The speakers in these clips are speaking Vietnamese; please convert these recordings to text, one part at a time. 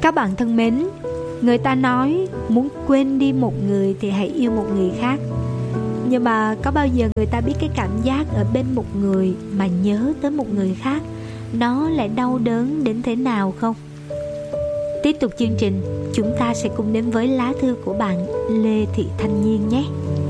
Các bạn thân mến, người ta nói muốn quên đi một người thì hãy yêu một người khác. Nhưng mà có bao giờ người ta biết cái cảm giác ở bên một người mà nhớ tới một người khác nó lại đau đớn đến thế nào không? Tiếp tục chương trình, chúng ta sẽ cùng đến với lá thư của bạn Lê Thị Thanh Nhiên nhé.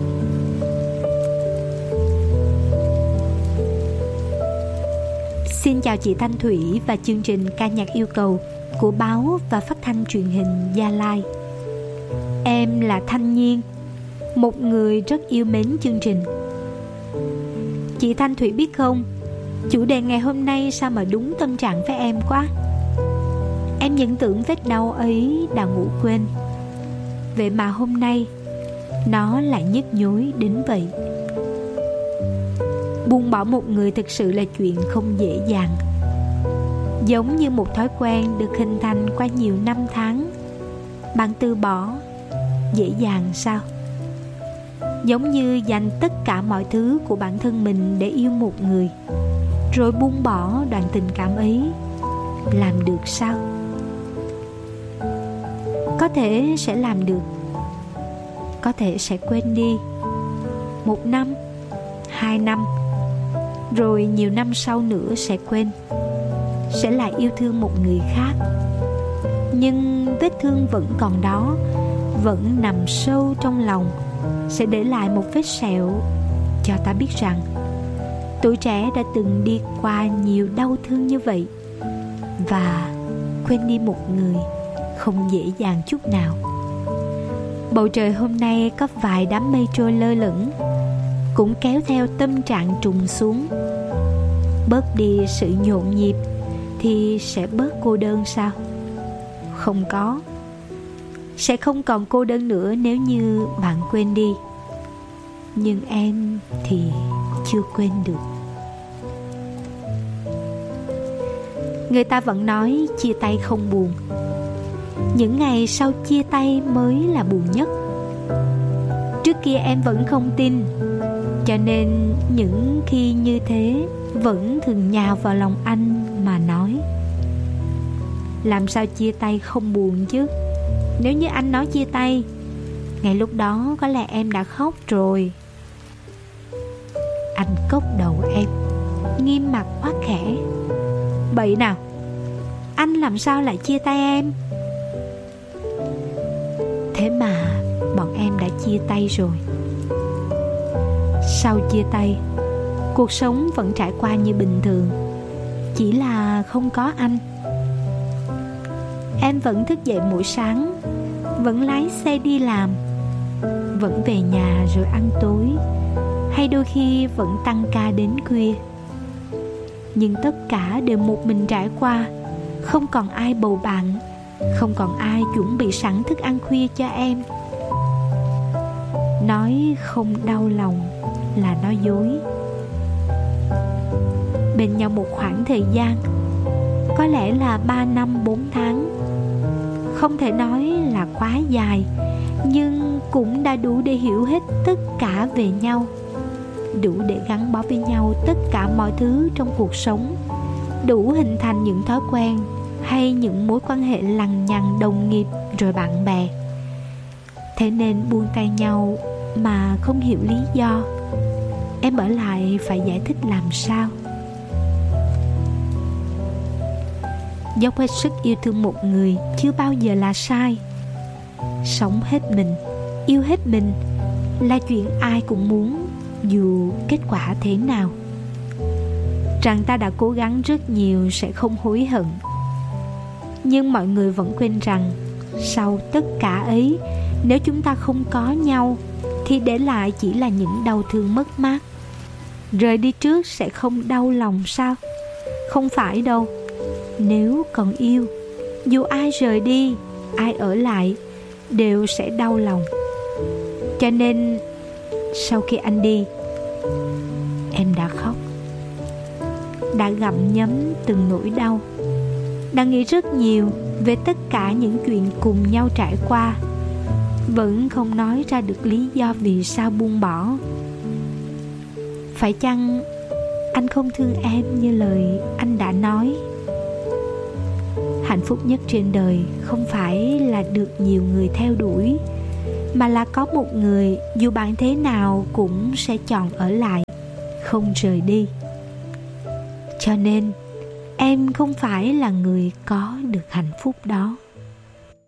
Xin chào chị Thanh Thủy và chương trình ca nhạc yêu cầu của báo và phát thanh truyền hình Gia Lai. Em là Thanh Nhiên, một người rất yêu mến chương trình. Chị Thanh Thủy biết không, chủ đề ngày hôm nay sao mà đúng tâm trạng với em quá. Em những tưởng vết đau ấy đã ngủ quên, vậy mà hôm nay nó lại nhức nhối đến vậy. Buông bỏ một người thực sự là chuyện không dễ dàng. Giống như một thói quen được hình thành qua nhiều năm tháng, bạn từ bỏ dễ dàng sao? Giống như dành tất cả mọi thứ của bản thân mình để yêu một người, rồi buông bỏ đoạn tình cảm ấy, làm được sao? Có thể sẽ làm được, có thể sẽ quên đi 1 năm, 2 năm, rồi nhiều năm sau nữa sẽ quên, sẽ lại yêu thương một người khác. Nhưng vết thương vẫn còn đó, vẫn nằm sâu trong lòng, sẽ để lại một vết sẹo cho ta biết rằng tuổi trẻ đã từng đi qua nhiều đau thương như vậy. Và quên đi một người không dễ dàng chút nào. Bầu trời hôm nay có vài đám mây trôi lơ lửng, cũng kéo theo tâm trạng trùng xuống. Bớt đi sự nhộn nhịp thì sẽ bớt cô đơn sao? Không có. Sẽ không còn cô đơn nữa nếu như bạn quên đi. Nhưng em thì chưa quên được. Người ta vẫn nói chia tay không buồn. Những ngày sau chia tay mới là buồn nhất. Trước kia em vẫn không tin, cho nên những khi như thế vẫn thường nhào vào lòng anh mà nói: làm sao chia tay không buồn chứ? Nếu như anh nói chia tay, ngày lúc đó có lẽ em đã khóc rồi. Anh cốc đầu em, nghiêm mặt quát khẽ: bậy nào, anh làm sao lại chia tay em? Thế mà bọn em đã chia tay rồi. Sau chia tay, cuộc sống vẫn trải qua như bình thường, chỉ là không có anh. Em vẫn thức dậy mỗi sáng, vẫn lái xe đi làm, vẫn về nhà rồi ăn tối, hay đôi khi vẫn tăng ca đến khuya. Nhưng tất cả đều một mình trải qua, không còn ai bầu bạn, không còn ai chuẩn bị sẵn thức ăn khuya cho em. Nói không đau lòng là nói dối. Bên nhau một khoảng thời gian, có lẽ là 3 năm 4 tháng. Không thể nói là quá dài, nhưng cũng đã đủ để hiểu hết tất cả về nhau, đủ để gắn bó với nhau tất cả mọi thứ trong cuộc sống, đủ hình thành những thói quen hay những mối quan hệ lằng nhằng đồng nghiệp rồi bạn bè. Thế nên buông tay nhau mà không hiểu lý do, em ở lại phải giải thích làm sao. Dốc hết sức yêu thương một người chưa bao giờ là sai. Sống hết mình, yêu hết mình là chuyện ai cũng muốn, dù kết quả thế nào. Rằng ta đã cố gắng rất nhiều sẽ không hối hận. Nhưng mọi người vẫn quên rằng sau tất cả ấy, nếu chúng ta không có nhau thì để lại chỉ là những đau thương mất mát. Rời đi trước sẽ không đau lòng sao? Không phải đâu. Nếu còn yêu, dù ai rời đi, ai ở lại đều sẽ đau lòng. Cho nên sau khi anh đi, em đã khóc, đã gặm nhấm từng nỗi đau, đã nghĩ rất nhiều về tất cả những chuyện cùng nhau trải qua, vẫn không nói ra được lý do vì sao buông bỏ. Phải chăng anh không thương em như lời anh đã nói? Hạnh phúc nhất trên đời không phải là được nhiều người theo đuổi, mà là có một người dù bạn thế nào cũng sẽ chọn ở lại, không rời đi. Cho nên em không phải là người có được hạnh phúc đó.